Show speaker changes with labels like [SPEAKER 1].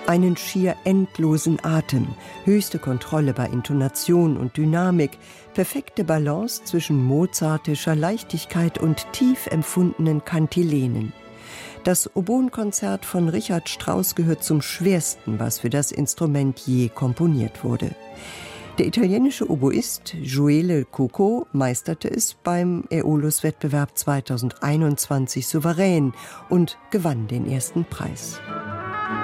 [SPEAKER 1] Einen schier endlosen Atem, höchste Kontrolle bei Intonation und Dynamik, perfekte Balance zwischen mozartischer Leichtigkeit und tief empfundenen Kantilenen. Das Oboenkonzert von Richard Strauss gehört zum schwersten, was für das Instrument je komponiert wurde. Der italienische Oboist Gioele Cucco meisterte es beim Aeolus-Wettbewerb 2021 souverän und gewann den ersten Preis.